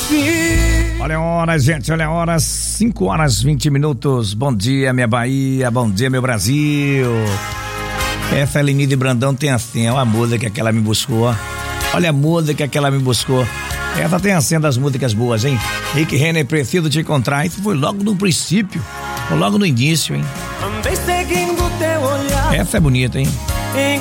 Olha a hora, gente, olha a hora, 5h20. Bom dia, minha Bahia, bom dia, meu Brasil. Essa Lenide Brandão tem assim, olha a música que ela me buscou. Olha a música que ela me buscou. Essa tem assim das músicas boas, hein? Rick Renner, preciso te encontrar. Isso foi logo no princípio, logo no início, hein? Andei seguindo teu olhar. Essa é bonita, hein?